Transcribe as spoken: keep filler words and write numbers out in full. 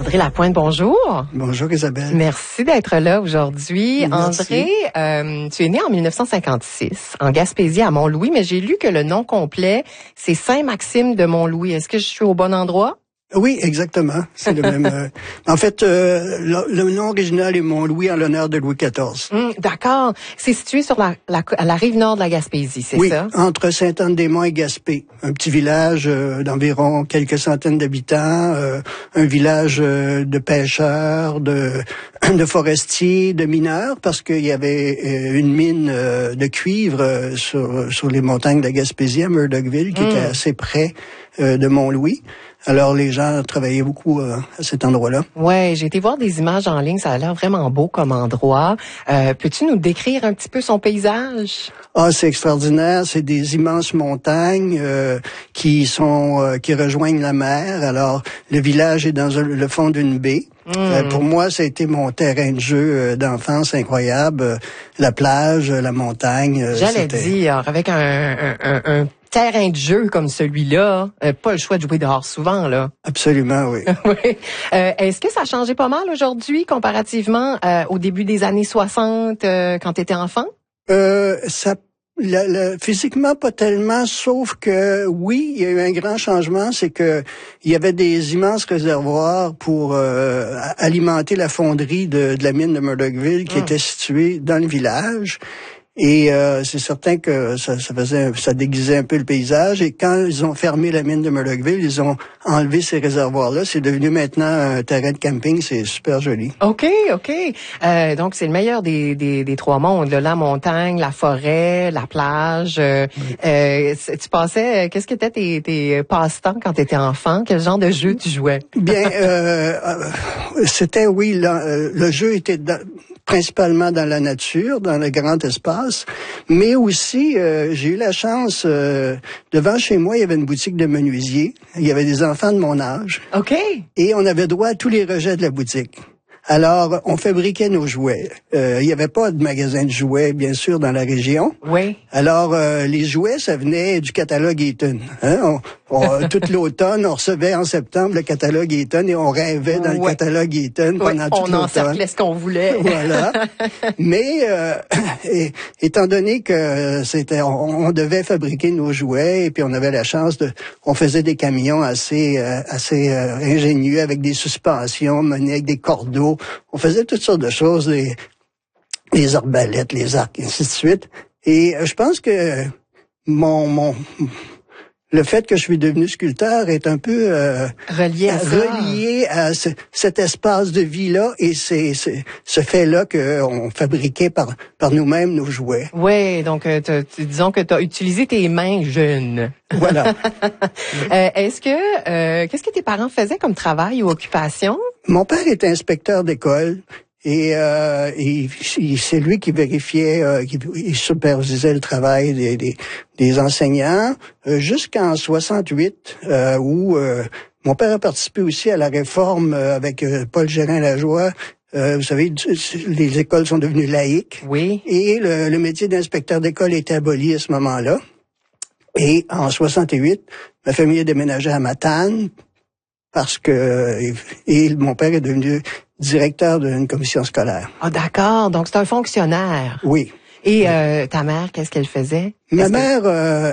André Lapointe, bonjour. Bonjour Isabelle. Merci d'être là aujourd'hui. Merci. André, euh, tu es né en mille neuf cent cinquante-six en Gaspésie à Mont-Louis, mais j'ai lu que le nom complet, c'est Saint-Maxime de Mont-Louis. Est-ce que je suis au bon endroit? Oui, exactement. C'est le même. Euh, en fait, euh, le, le nom original est Mont-Louis en l'honneur de Louis quatorze. Hum, d'accord. C'est situé sur la, la, à la rive nord de la Gaspésie, c'est oui, ça? Oui, entre Sainte-Anne-des-Monts et Gaspé. Un petit village euh, d'environ quelques centaines d'habitants, euh, un village euh, de pêcheurs, de, de forestiers, de mineurs, parce qu'il y avait euh, une mine euh, de cuivre euh, sur, sur les montagnes de la Gaspésie à Murdochville, qui hum. était assez près euh, de Mont-Louis. Alors, les gens travaillaient beaucoup euh, à cet endroit-là. Ouais, j'ai été voir des images en ligne. Ça a l'air vraiment beau comme endroit. Euh, peux-tu nous décrire un petit peu son paysage? Ah, c'est extraordinaire. C'est des immenses montagnes euh, qui sont euh, qui rejoignent la mer. Alors, le village est dans un, le fond d'une baie. Mmh. Euh, pour moi, ça a été mon terrain de jeu euh, d'enfance incroyable. Euh, la plage, la montagne. Euh, J'allais c'était... dire, avec un, un, un, un terrain de jeu comme celui-là, euh, pas le choix de jouer dehors souvent, là. Absolument, oui. oui. Euh, est-ce que ça a changé pas mal aujourd'hui comparativement euh, au début des années soixante euh, quand tu étais enfant? Euh, ça Le, le, physiquement, pas tellement, sauf que, oui, il y a eu un grand changement, c'est que il y avait des immenses réservoirs pour euh, alimenter la fonderie de, de la mine de Murdochville qui mmh. était située dans le village. Et euh, c'est certain que ça, ça faisait, ça déguisait un peu le paysage. Et quand ils ont fermé la mine de Murdochville, ils ont enlevé ces réservoirs-là. C'est devenu maintenant un terrain de camping. C'est super joli. OK, OK. Euh, donc, c'est le meilleur des, des, des trois mondes. Là, la montagne, la forêt, la plage. Euh, oui. euh, tu passais... Qu'est-ce que étaient tes, tes passe-temps quand tu étais enfant? Quel genre de jeu tu jouais? Bien, euh, c'était, oui, le, le jeu était... Dans, principalement dans la nature, dans le grand espace, mais aussi, euh, j'ai eu la chance, euh, devant chez moi, il y avait une boutique de menuisier, il y avait des enfants de mon âge. OK. Et on avait droit à tous les rejets de la boutique. Alors, on fabriquait nos jouets. Euh, il n'y avait pas de magasin de jouets, bien sûr, dans la région. Oui. Alors, euh, les jouets, ça venait du catalogue Eaton. Hein? On, on, toute l'automne, on recevait en septembre le catalogue Eaton et on rêvait dans ouais. le catalogue Eaton pendant ouais, toute l'automne. On encerclait ce qu'on voulait. Voilà. Mais, euh, et, étant donné que c'était, on, on devait fabriquer nos jouets et puis on avait la chance de, on faisait des camions assez, euh, assez euh, ingénieux avec des suspensions menées avec des cordeaux. On faisait toutes sortes de choses, les, les arbalètes, les arcs, et ainsi de suite. Et je pense que mon, mon, le fait que je suis devenu sculpteur est un peu euh, relié à, relié à ce, cet espace de vie-là et c'est, c'est ce fait-là qu'on fabriquait par, par nous-mêmes nos jouets. Oui, donc euh, disons que tu as utilisé tes mains jeunes. Voilà. euh, est-ce que euh, qu'est-ce que tes parents faisaient comme travail ou occupation? Mon père était inspecteur d'école. Et, euh, et, et c'est lui qui vérifiait, euh, qui il supervisait le travail des, des, des enseignants euh, jusqu'en soixante-huit, euh, où euh, mon père a participé aussi à la réforme euh, avec euh, Paul Gérin-Lajoie. Euh, vous savez, les écoles sont devenues laïques. Oui. Et le, le métier d'inspecteur d'école était aboli à ce moment-là. Et en soixante-huit, ma famille a déménagé à Matane parce que et mon père est devenu directeur d'une commission scolaire. Ah, d'accord. Donc, c'est un fonctionnaire. Oui. Et euh, ta mère, qu'est-ce qu'elle faisait? Ma Est-ce mère, que... euh,